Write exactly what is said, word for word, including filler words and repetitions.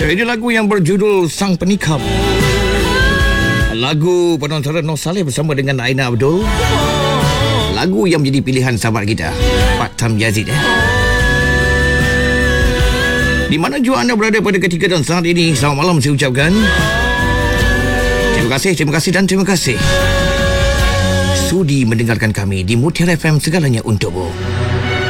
Ini lagu yang berjudul Sang Penikam. Lagu penontonan Noh Saleh bersama dengan Aina Abdul. Lagu yang menjadi pilihan sahabat kita Pak Tam Yazid eh. Di mana jua anda berada pada ketika dan saat ini, selamat malam saya ucapkan. Terima kasih, terima kasih dan terima kasih sudi mendengarkan kami di Mutiara F M, segalanya untukmu.